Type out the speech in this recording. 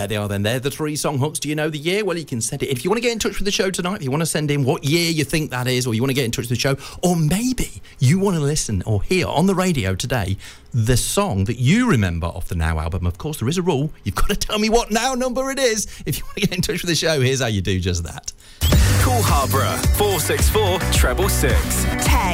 there they are then. They're the 3 song hooks. Do you know the year? Well, you can send it. If you want to get in touch with the show tonight, if you want to send in what year you think that is, or you want to get in touch with the show, or maybe you want to listen or hear on the radio today the song that you remember off the Now album. Of course, there is a rule. You've got to tell me what Now number it is. If you want to get in touch with the show, here's how you do just that. Call Harborough 464 666.